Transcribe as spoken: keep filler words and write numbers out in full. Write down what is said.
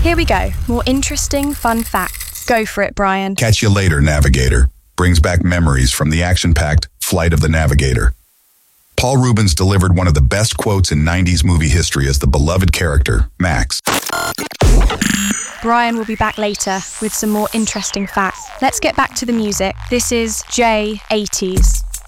Here we go. More interesting, fun facts. Go for it, Brian. Catch you later, Navigator. Brings back memories from the action-packed Flight of the Navigator. Paul Reubens delivered one of the best quotes in nineties movie history as the beloved character, Max. Brian will be back later with some more interesting facts. Let's get back to the music. This is J eighties.